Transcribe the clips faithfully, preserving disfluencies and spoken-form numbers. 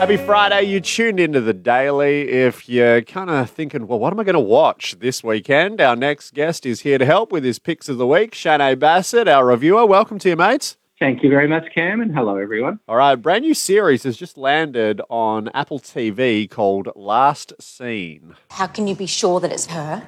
Happy Friday. You tuned into the Daily. If you're kind of thinking, well, what am I going to watch this weekend? Our next guest is here to help with his picks of the week. Shane Bassett, our reviewer. Welcome to you, mates. Thank you very much, Cam, and hello, everyone. All right, brand new series has just landed on Apple T V called Last Scene. How can you be sure that it's her?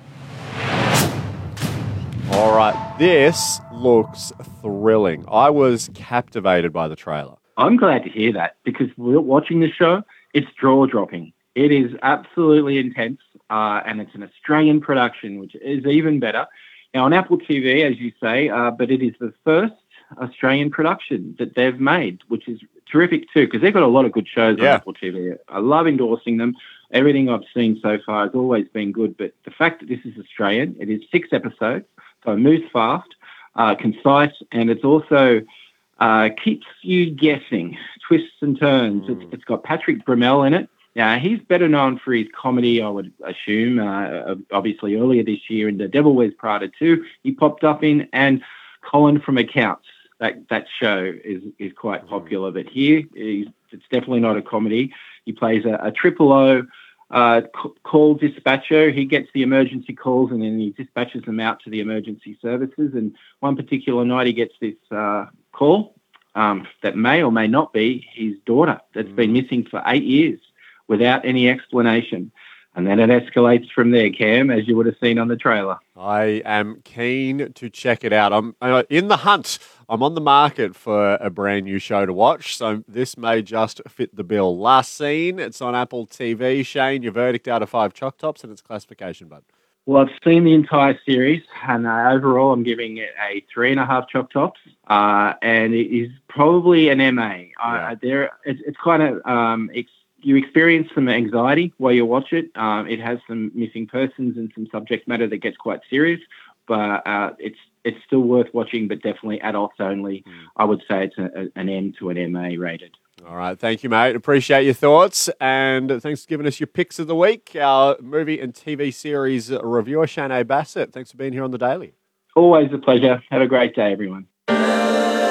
All right, this looks thrilling. I was captivated by the trailer. I'm glad to hear that because we're watching the show. It's jaw-dropping. It is absolutely intense, uh, and it's an Australian production, which is even better. Now, on Apple T V, as you say, uh, but it is the first Australian production that they've made, which is terrific too, because they've got a lot of good shows Yeah. on Apple T V. I love endorsing them. Everything I've seen so far has always been good, but the fact that this is Australian, it is six episodes, so it moves fast, uh, concise, and it's also uh, keeps you guessing, twists and turns. Mm. It's, it's got Patrick Bromell in it. Yeah, he's better known for his comedy, I would assume. Uh, obviously, earlier this year in The Devil Wears Prada two, he popped up in, and Colin from Accounts. That that show is is quite popular, but here he's, it's definitely not a comedy. He plays a, a triple O uh, c- call dispatcher. He gets the emergency calls and then he dispatches them out to the emergency services. And one particular night he gets this uh, call um, that may or may not be his daughter that's Mm. been missing for eight years without any explanation. And then it escalates from there, Cam, as you would have seen on the trailer. I am keen to check it out. I'm uh, in the hunt. I'm on the market for a brand new show to watch, so this may just fit the bill. Last Scene, it's on Apple T V. Shane, your verdict out of five Choc Tops and its classification, bud. Well, I've seen the entire series, and uh, overall I'm giving it a three and a half Choc Tops, uh, and it is probably an M A. Yeah. Uh, there, it's, it's kind of um, ex- you experience some anxiety while you watch it. Um, it has some missing persons and some subject matter that gets quite serious, but uh, it's it's still worth watching, but definitely adults only. Mm. I would say it's a, a, an M to an M A rated. All right, thank you, mate. Appreciate your thoughts, and thanks for giving us your picks of the week. Our movie and T V series reviewer, Shane Bassett. Thanks for being here on The Daily. Always a pleasure. Have a great day, everyone.